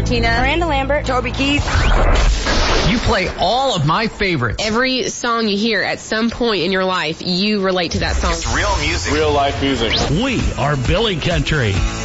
Martinez, Miranda Lambert, Toby Keith. You play all of my favorites. Every song you hear at some point in your life, you relate to that song. It's real music. Real life music. We are Billy Country.